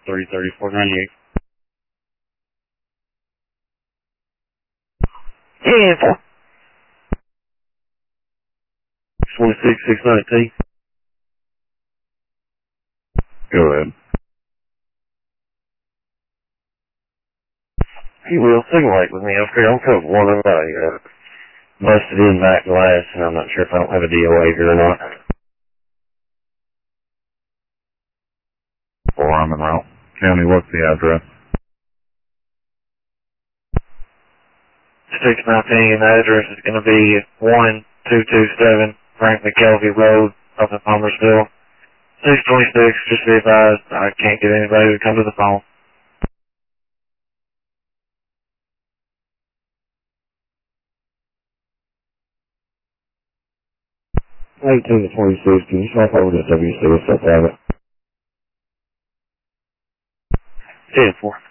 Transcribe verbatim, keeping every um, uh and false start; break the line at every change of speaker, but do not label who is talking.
three thirty-four ninety-eight.
ten four.
twenty-six six nineteen.
Go ahead.
He will single eight with me up here on code one of I uh, busted in back glass, and I'm not sure if I don't have a D O A here or not.
Four, I'm en route. County, what's the address?
six nineteen, the address is going to be one two two seven Frank McKelvey Road up in Palmersville. six twenty-six, just be advised, I can't get anybody to come to the phone.
eighteen to twenty-six, can you swap over to W C S private?
ten four.